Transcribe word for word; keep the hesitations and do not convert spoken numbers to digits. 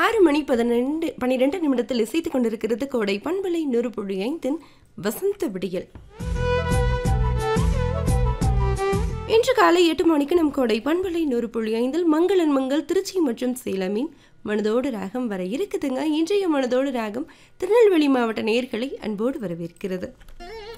ஆறு மணி பதினெண்டு பன்னிரெண்டு நிமிடத்தில் இசைத்துக் கொண்டிருக்கிறது கோடை பண்பலை நூறு புள்ளி ஐந்தின் வசந்த விடியல். இன்று காலை எட்டு மணிக்கு நம் கோடை பண்பலை நூறு புள்ளி ஐந்தில் மங்களன் மங்கள் திருச்சி மற்றும் சேலமின் மனதோடு ராகம் வர இருக்குதுங்க. இன்றைய மனதோடு ராகம் திருநெல்வேலி மாவட்ட நேயர்களை அன்போடு வரவேற்கிறது.